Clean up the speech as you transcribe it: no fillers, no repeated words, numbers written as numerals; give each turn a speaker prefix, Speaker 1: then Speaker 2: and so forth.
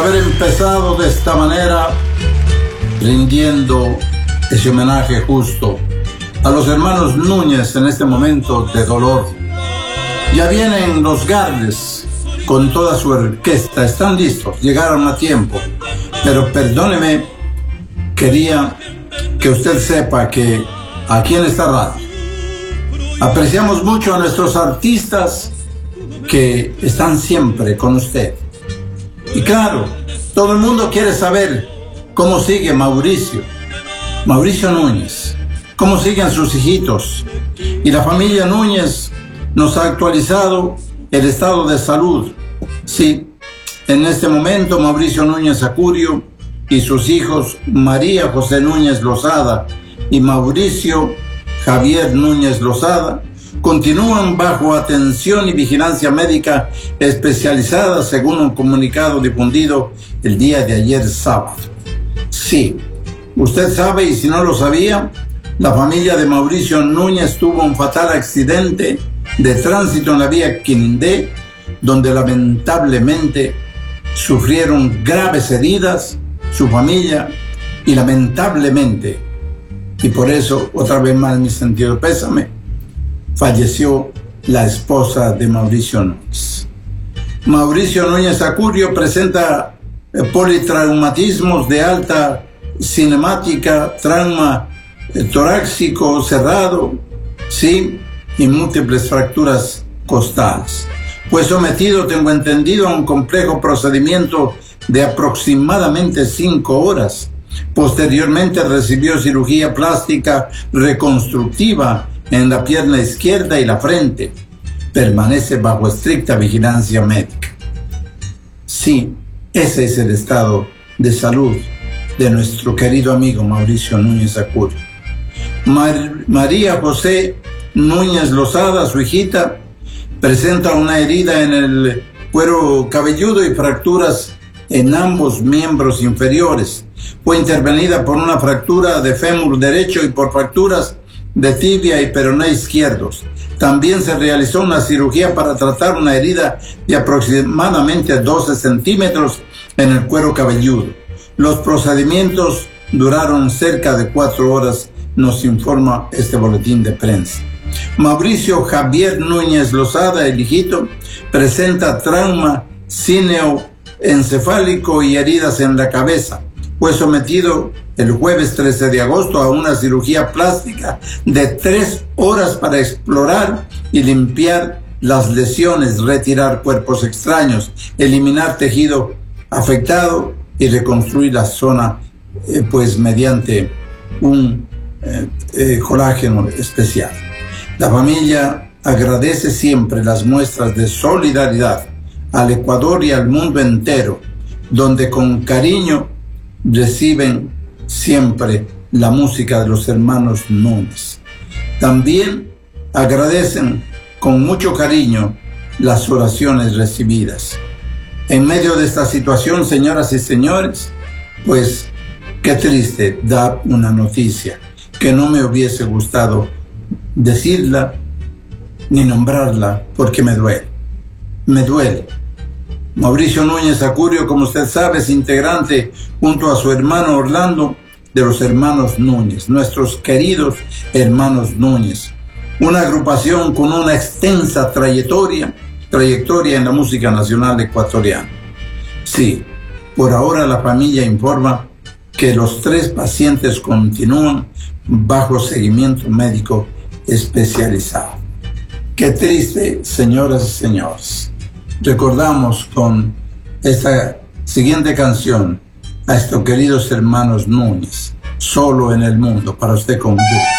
Speaker 1: haber empezado de esta manera, rindiendo ese homenaje justo a los hermanos Núñez en este momento de dolor. Ya vienen los Gardes con toda su orquesta, están listos, llegaron a tiempo. Pero perdóneme, quería que usted sepa que aquí en esta radio apreciamos mucho a nuestros artistas que están siempre con usted. Y claro, todo el mundo quiere saber cómo sigue Mauricio Núñez, cómo siguen sus hijitos. Y la familia Núñez nos ha actualizado el estado de salud. Sí, en este momento Mauricio Núñez Acurio y sus hijos María José Núñez Lozada y Mauricio Javier Núñez Lozada continúan bajo atención y vigilancia médica especializada, según un comunicado difundido el día de ayer sábado. Sí, usted sabe, y si no lo sabía, la familia de Mauricio Núñez tuvo un fatal accidente de tránsito en la vía Quindé, donde lamentablemente sufrieron graves heridas su familia y lamentablemente, y por eso otra vez más mi sentido pésame, falleció la esposa de Mauricio Núñez. Mauricio Núñez Acurio presenta politraumatismos de alta cinemática, trauma torácico cerrado, sí, y múltiples fracturas costales. Fue sometido, tengo entendido, a un complejo procedimiento de aproximadamente 5 horas. Posteriormente recibió cirugía plástica reconstructiva en la pierna izquierda y la frente. Permanece bajo estricta vigilancia médica. Sí, ese es el estado de salud de nuestro querido amigo Mauricio Núñez Acurio. María José Núñez Lozada, su hijita, presenta una herida en el cuero cabelludo y fracturas en ambos miembros inferiores. Fue intervenida por una fractura de fémur derecho y por fracturas de tibia y peroné izquierdos. También se realizó una cirugía para tratar una herida de aproximadamente 12 centímetros en el cuero cabelludo. Los procedimientos duraron cerca de 4 horas, nos informa este boletín de prensa. Mauricio Javier Núñez Lozada, el hijito, presenta trauma cineoencefálico y heridas en la cabeza. Fue sometido el jueves 13 de agosto a una cirugía plástica de 3 horas para explorar y limpiar las lesiones, retirar cuerpos extraños, eliminar tejido afectado y reconstruir la zona pues mediante un colágeno especial. La familia agradece siempre las muestras de solidaridad al Ecuador y al mundo entero, donde con cariño reciben siempre la música de los hermanos Núñez. También agradecen con mucho cariño las oraciones recibidas. En medio de esta situación, señoras y señores, pues qué triste dar una noticia que no me hubiese gustado decirla ni nombrarla, porque me duele. Mauricio Núñez Acurio, como usted sabe, es integrante junto a su hermano Orlando de los hermanos Núñez, nuestros queridos hermanos Núñez, una agrupación con una extensa trayectoria en la música nacional ecuatoriana. Sí, por ahora la familia informa que los 3 pacientes continúan bajo seguimiento médico especializado. Qué triste, señoras y señores. Recordamos con esta siguiente canción a estos queridos hermanos Núñez, Solo en el Mundo, para usted con gusto.